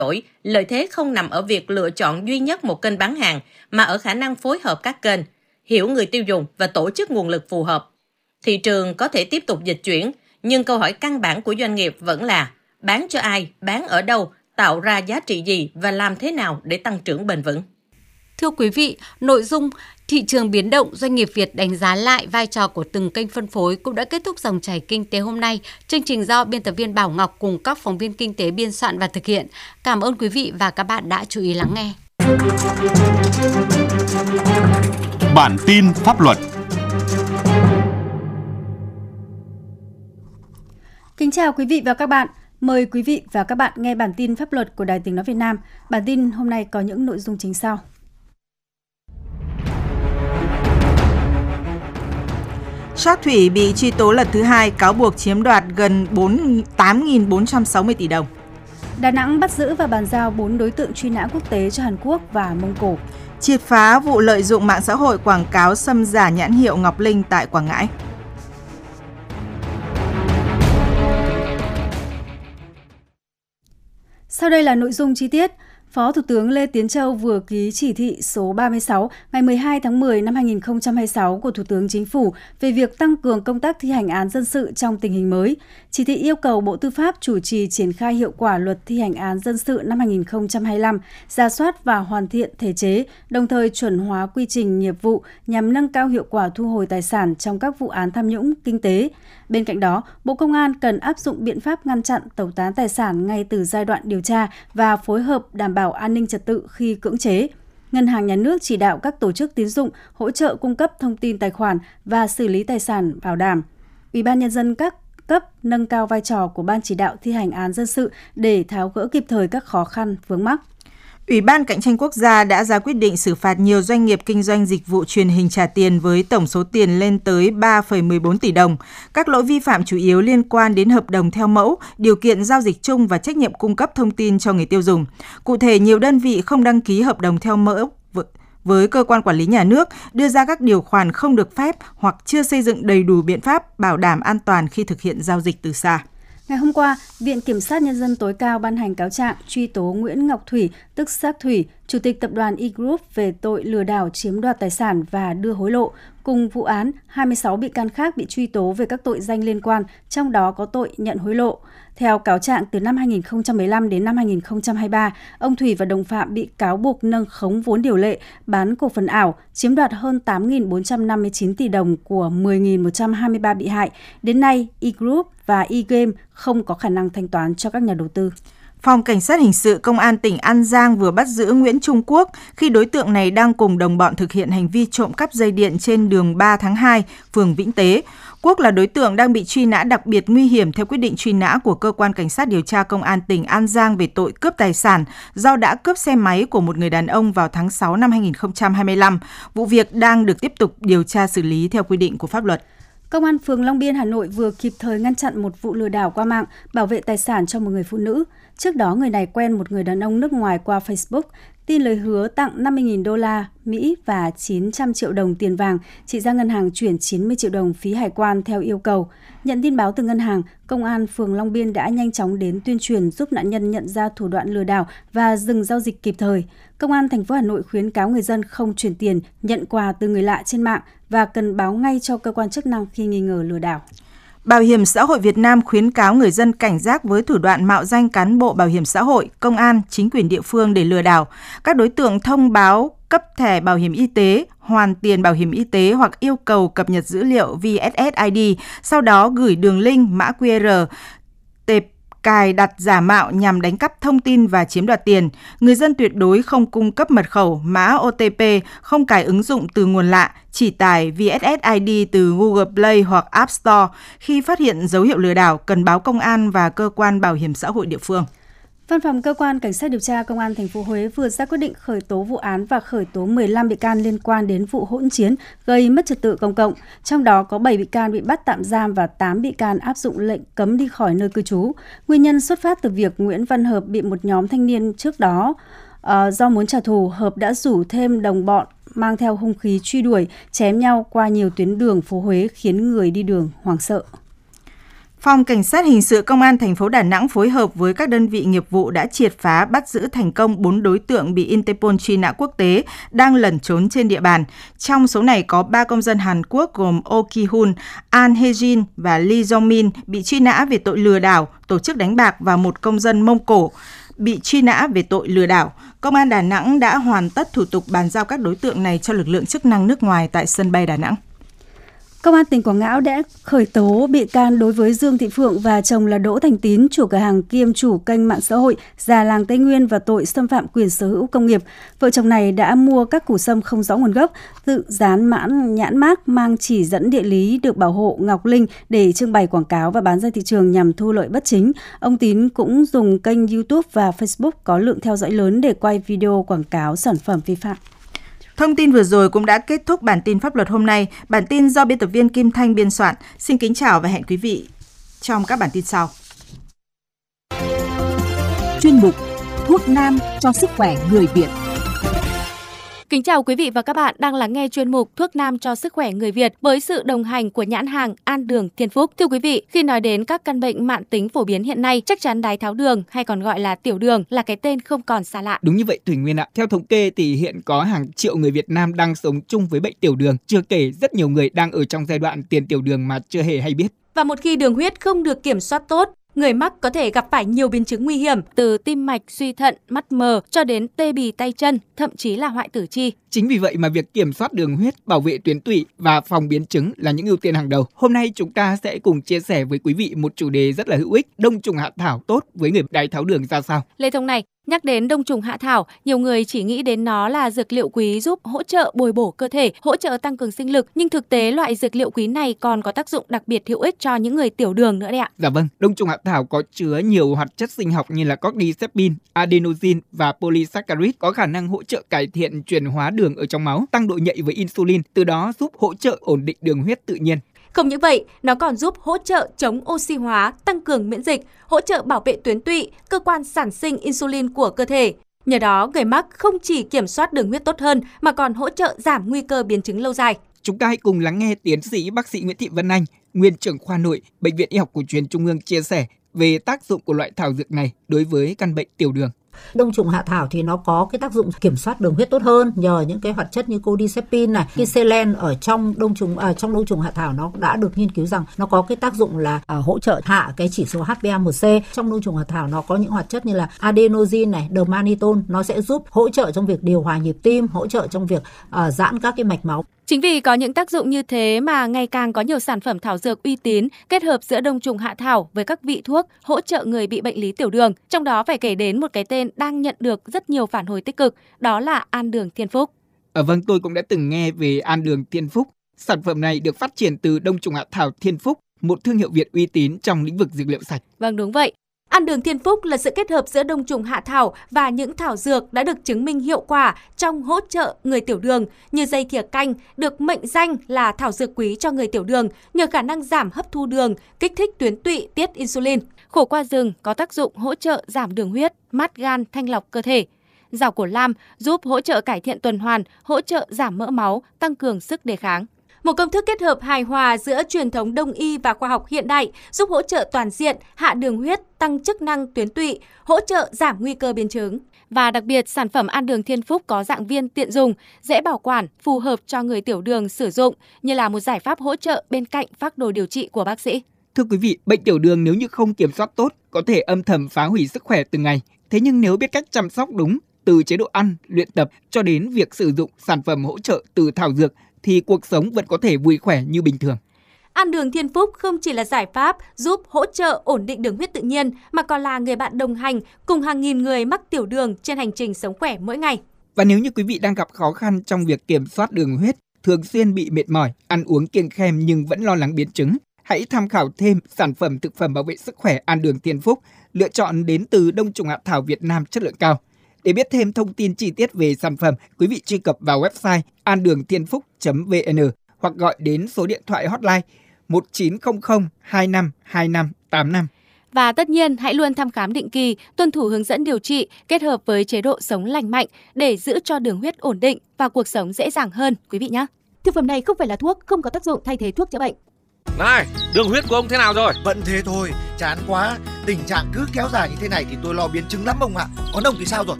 đổi, lợi thế không nằm ở việc lựa chọn duy nhất một kênh bán hàng, mà ở khả năng phối hợp các kênh, hiểu người tiêu dùng và tổ chức nguồn lực phù hợp. Thị trường có thể tiếp tục dịch chuyển, nhưng câu hỏi căn bản của doanh nghiệp vẫn là bán cho ai, bán ở đâu, tạo ra giá trị gì và làm thế nào để tăng trưởng bền vững. Thưa quý vị, nội dung thị trường biến động, doanh nghiệp Việt đánh giá lại vai trò của từng kênh phân phối cũng đã kết thúc dòng chảy kinh tế hôm nay. Chương trình do biên tập viên Bảo Ngọc cùng các phóng viên kinh tế biên soạn và thực hiện. Cảm ơn quý vị và các bạn đã chú ý lắng nghe. Bản tin pháp luật. Kính chào quý vị và các bạn. Mời quý vị và các bạn nghe bản tin pháp luật của Đài Tiếng nói Việt Nam. Bản tin hôm nay có những nội dung chính sau. Shark Thủy bị truy tố lần thứ 2, cáo buộc chiếm đoạt gần 8.460 tỷ đồng. Đà Nẵng bắt giữ và bàn giao 4 đối tượng truy nã quốc tế cho Hàn Quốc và Mông Cổ. Triệt phá vụ lợi dụng mạng xã hội quảng cáo xâm giả nhãn hiệu Ngọc Linh tại Quảng Ngãi. Sau đây là nội dung chi tiết. Phó Thủ tướng Lê Tiến Châu vừa ký chỉ thị số 36 ngày 12 tháng 10 năm 2026 của Thủ tướng Chính phủ về việc tăng cường công tác thi hành án dân sự trong tình hình mới. Chỉ thị yêu cầu Bộ Tư pháp chủ trì triển khai hiệu quả luật thi hành án dân sự năm 2025, rà soát và hoàn thiện thể chế, đồng thời chuẩn hóa quy trình nghiệp vụ nhằm nâng cao hiệu quả thu hồi tài sản trong các vụ án tham nhũng kinh tế. Bên cạnh đó, Bộ Công an cần áp dụng biện pháp ngăn chặn tẩu tán tài sản ngay từ giai đoạn điều tra và phối hợp đảm bảo an ninh trật tự khi cưỡng chế. Ngân hàng Nhà nước chỉ đạo các tổ chức tín dụng hỗ trợ cung cấp thông tin tài khoản và xử lý tài sản bảo đảm. Ủy ban Nhân dân các cấp nâng cao vai trò của Ban chỉ đạo thi hành án dân sự để tháo gỡ kịp thời các khó khăn vướng mắc. Ủy ban Cạnh tranh Quốc gia đã ra quyết định xử phạt nhiều doanh nghiệp kinh doanh dịch vụ truyền hình trả tiền với tổng số tiền lên tới 3,14 tỷ đồng. Các lỗi vi phạm chủ yếu liên quan đến hợp đồng theo mẫu, điều kiện giao dịch chung và trách nhiệm cung cấp thông tin cho người tiêu dùng. Cụ thể, nhiều đơn vị không đăng ký hợp đồng theo mẫu với cơ quan quản lý nhà nước, đưa ra các điều khoản không được phép hoặc chưa xây dựng đầy đủ biện pháp bảo đảm an toàn khi thực hiện giao dịch từ xa. Ngày hôm qua, Viện Kiểm sát Nhân dân tối cao ban hành cáo trạng truy tố Nguyễn Ngọc Thủy, tức Shark Thủy, Chủ tịch Tập đoàn E Group về tội lừa đảo chiếm đoạt tài sản và đưa hối lộ. Cùng vụ án, 26 bị can khác bị truy tố về các tội danh liên quan, trong đó có tội nhận hối lộ. Theo cáo trạng, từ năm 2015 đến năm 2023, ông Thủy và đồng phạm bị cáo buộc nâng khống vốn điều lệ, bán cổ phần ảo, chiếm đoạt hơn 8.459 tỷ đồng của 10.123 bị hại. Đến nay, E Group và E Game không có khả năng thanh toán cho các nhà đầu tư. Phòng Cảnh sát Hình sự Công an tỉnh An Giang vừa bắt giữ Nguyễn Trung Quốc khi đối tượng này đang cùng đồng bọn thực hiện hành vi trộm cắp dây điện trên đường 3 tháng 2, phường Vĩnh Tế. Quốc là đối tượng đang bị truy nã đặc biệt nguy hiểm theo quyết định truy nã của Cơ quan Cảnh sát điều tra Công an tỉnh An Giang về tội cướp tài sản do đã cướp xe máy của một người đàn ông vào tháng 6 năm 2025. Vụ việc đang được tiếp tục điều tra xử lý theo quy định của pháp luật. Công an phường Long Biên, Hà Nội vừa kịp thời ngăn chặn một vụ lừa đảo qua mạng, bảo vệ tài sản cho một người phụ nữ. Trước đó, người này quen một người đàn ông nước ngoài qua Facebook, tin lời hứa tặng 50.000 đô la Mỹ và 900 triệu đồng tiền vàng, chị ra ngân hàng chuyển 90 triệu đồng phí hải quan theo yêu cầu. Nhận tin báo từ ngân hàng, Công an phường Long Biên đã nhanh chóng đến tuyên truyền giúp nạn nhân nhận ra thủ đoạn lừa đảo và dừng giao dịch kịp thời. Công an thành phố Hà Nội khuyến cáo người dân không chuyển tiền, nhận quà từ người lạ trên mạng và cần báo ngay cho cơ quan chức năng khi nghi ngờ lừa đảo. Bảo hiểm xã hội Việt Nam khuyến cáo người dân cảnh giác với thủ đoạn mạo danh cán bộ bảo hiểm xã hội, công an, chính quyền địa phương để lừa đảo. Các đối tượng thông báo cấp thẻ bảo hiểm y tế, hoàn tiền bảo hiểm y tế hoặc yêu cầu cập nhật dữ liệu VSSID, sau đó gửi đường link, mã QR, tệp cài đặt giả mạo nhằm đánh cắp thông tin và chiếm đoạt tiền. Người dân tuyệt đối không cung cấp mật khẩu, mã OTP, không cài ứng dụng từ nguồn lạ, chỉ tải VSSID từ Google Play hoặc App Store. Khi phát hiện dấu hiệu lừa đảo, cần báo công an và cơ quan bảo hiểm xã hội địa phương. Văn phòng Cơ quan Cảnh sát điều tra Công an thành phố Huế vừa ra quyết định khởi tố vụ án và khởi tố 15 bị can liên quan đến vụ hỗn chiến gây mất trật tự công cộng. Trong đó có 7 bị can bị bắt tạm giam và 8 bị can áp dụng lệnh cấm đi khỏi nơi cư trú. Nguyên nhân xuất phát từ việc Nguyễn Văn Hợp bị một nhóm thanh niên trước đó do muốn trả thù, Hợp đã rủ thêm đồng bọn mang theo hung khí truy đuổi, chém nhau qua nhiều tuyến đường phố Huế khiến người đi đường hoảng sợ. Phòng Cảnh sát Hình sự Công an thành phố Đà Nẵng phối hợp với các đơn vị nghiệp vụ đã triệt phá bắt giữ thành công 4 đối tượng bị Interpol truy nã quốc tế đang lẩn trốn trên địa bàn. Trong số này có 3 công dân Hàn Quốc gồm Oh Ki-hun, An Hye-jin và Lee Jong-min bị truy nã về tội lừa đảo, tổ chức đánh bạc và một công dân Mông Cổ bị truy nã về tội lừa đảo. Công an Đà Nẵng đã hoàn tất thủ tục bàn giao các đối tượng này cho lực lượng chức năng nước ngoài tại sân bay Đà Nẵng. Công an tỉnh Quảng Ngãi đã khởi tố bị can đối với Dương Thị Phượng và chồng là Đỗ Thành Tín, chủ cửa hàng kiêm chủ kênh mạng xã hội Già Làng Tây Nguyên và tội xâm phạm quyền sở hữu công nghiệp. Vợ chồng này đã mua các củ sâm không rõ nguồn gốc, tự dán nhãn mác mang chỉ dẫn địa lý được bảo hộ Ngọc Linh để trưng bày quảng cáo và bán ra thị trường nhằm thu lợi bất chính. Ông Tín cũng dùng kênh YouTube và Facebook có lượng theo dõi lớn để quay video quảng cáo sản phẩm vi phạm. Thông tin vừa rồi cũng đã kết thúc bản tin pháp luật hôm nay. Bản tin do biên tập viên Kim Thanh biên soạn. Xin kính chào và hẹn quý vị trong các bản tin sau. Chuyên mục Thuốc nam cho sức khỏe người Việt. Kính chào quý vị và các bạn đang lắng nghe chuyên mục Thuốc nam cho sức khỏe người Việt với sự đồng hành của nhãn hàng An Đường Thiên Phúc. Thưa quý vị, khi nói đến các căn bệnh mãn tính phổ biến hiện nay, chắc chắn đái tháo đường hay còn gọi là tiểu đường là cái tên không còn xa lạ. Đúng như vậy Thủy Nguyên ạ. Theo thống kê thì hiện có hàng triệu người Việt Nam đang sống chung với bệnh tiểu đường, chưa kể rất nhiều người đang ở trong giai đoạn tiền tiểu đường mà chưa hề hay biết. Và một khi đường huyết không được kiểm soát tốt, người mắc có thể gặp phải nhiều biến chứng nguy hiểm từ tim mạch, suy thận, mắt mờ cho đến tê bì tay chân, thậm chí là hoại tử chi. Chính vì vậy mà việc kiểm soát đường huyết, bảo vệ tuyến tụy và phòng biến chứng là những ưu tiên hàng đầu. Hôm nay chúng ta sẽ cùng chia sẻ với quý vị một chủ đề rất là hữu ích, đông trùng hạ thảo tốt với người đái tháo đường ra sao. Lê Thông này, nhắc đến đông trùng hạ thảo, nhiều người chỉ nghĩ đến nó là dược liệu quý giúp hỗ trợ bồi bổ cơ thể, hỗ trợ tăng cường sinh lực, nhưng thực tế loại dược liệu quý này còn có tác dụng đặc biệt hữu ích cho những người tiểu đường nữa đấy ạ. Dạ vâng, đông trùng hạ thảo có chứa nhiều hoạt chất sinh học như là cordycepin, adenosine và polysaccharide có khả năng hỗ trợ cải thiện chuyển hóa đường ở trong máu, tăng độ nhạy với insulin, từ đó giúp hỗ trợ ổn định đường huyết tự nhiên. Không những vậy, nó còn giúp hỗ trợ chống oxy hóa, tăng cường miễn dịch, hỗ trợ bảo vệ tuyến tụy, cơ quan sản sinh insulin của cơ thể. Nhờ đó, người mắc không chỉ kiểm soát đường huyết tốt hơn mà còn hỗ trợ giảm nguy cơ biến chứng lâu dài. Chúng ta hãy cùng lắng nghe tiến sĩ bác sĩ Nguyễn Thị Vân Anh, nguyên trưởng khoa nội, Bệnh viện Y học cổ truyền Trung ương chia sẻ về tác dụng của loại thảo dược này đối với căn bệnh tiểu đường. Đông trùng hạ thảo thì nó có cái tác dụng kiểm soát đường huyết tốt hơn nhờ những cái hoạt chất như cordycepin này, cái selen ở trong đông trùng hạ thảo nó đã được nghiên cứu rằng nó có cái tác dụng là hỗ trợ hạ cái chỉ số HbA1c. Trong đông trùng hạ thảo nó có những hoạt chất như là adenosine này, dermanitol, nó sẽ giúp hỗ trợ trong việc điều hòa nhịp tim, hỗ trợ trong việc giãn các cái mạch máu. Chính vì có những tác dụng như thế mà ngày càng có nhiều sản phẩm thảo dược uy tín kết hợp giữa đông trùng hạ thảo với các vị thuốc hỗ trợ người bị bệnh lý tiểu đường. Trong đó phải kể đến một cái tên đang nhận được rất nhiều phản hồi tích cực, đó là An Đường Thiên Phúc. Vâng, tôi cũng đã từng nghe về An Đường Thiên Phúc. Sản phẩm này được phát triển từ đông trùng hạ thảo Thiên Phúc, một thương hiệu Việt uy tín trong lĩnh vực dược liệu sạch. Vâng, đúng vậy. An Đường Thiên Phúc là sự kết hợp giữa đông trùng hạ thảo và những thảo dược đã được chứng minh hiệu quả trong hỗ trợ người tiểu đường, như dây thìa canh được mệnh danh là thảo dược quý cho người tiểu đường nhờ khả năng giảm hấp thu đường, kích thích tuyến tụy tiết insulin. Khổ qua rừng có tác dụng hỗ trợ giảm đường huyết, mát gan, thanh lọc cơ thể. Rào cổ lam giúp hỗ trợ cải thiện tuần hoàn, hỗ trợ giảm mỡ máu, tăng cường sức đề kháng. Một công thức kết hợp hài hòa giữa truyền thống đông y và khoa học hiện đại giúp hỗ trợ toàn diện, hạ đường huyết, tăng chức năng tuyến tụy, hỗ trợ giảm nguy cơ biến chứng. Và đặc biệt, sản phẩm An Đường Thiên Phúc có dạng viên tiện dùng, dễ bảo quản, phù hợp cho người tiểu đường sử dụng như là một giải pháp hỗ trợ bên cạnh phác đồ điều trị của bác sĩ. Thưa quý vị, bệnh tiểu đường nếu như không kiểm soát tốt có thể âm thầm phá hủy sức khỏe từng ngày. Thế nhưng nếu biết cách chăm sóc đúng, từ chế độ ăn, luyện tập cho đến việc sử dụng sản phẩm hỗ trợ từ thảo dược thì cuộc sống vẫn có thể vui khỏe như bình thường. An Đường Thiên Phúc không chỉ là giải pháp giúp hỗ trợ ổn định đường huyết tự nhiên mà còn là người bạn đồng hành cùng hàng nghìn người mắc tiểu đường trên hành trình sống khỏe mỗi ngày. Và nếu như quý vị đang gặp khó khăn trong việc kiểm soát đường huyết, thường xuyên bị mệt mỏi, ăn uống kiêng khem nhưng vẫn lo lắng biến chứng, hãy tham khảo thêm sản phẩm thực phẩm bảo vệ sức khỏe An Đường Thiên Phúc, lựa chọn đến từ đông trùng hạ thảo Việt Nam chất lượng cao. Để biết thêm thông tin chi tiết về sản phẩm, quý vị truy cập vào website andường-thiên-phúc.vn hoặc gọi đến số điện thoại hotline 1900 25 25 85. Và tất nhiên, hãy luôn thăm khám định kỳ, tuân thủ hướng dẫn điều trị kết hợp với chế độ sống lành mạnh để giữ cho đường huyết ổn định và cuộc sống dễ dàng hơn quý vị nhé. Thực phẩm này không phải là thuốc, không có tác dụng thay thế thuốc chữa bệnh. Này, đường huyết của ông thế nào rồi? Vẫn thế thôi, chán quá. Tình trạng cứ kéo dài như thế này thì tôi lo biến chứng lắm ông ạ. Còn ông thì sao rồi?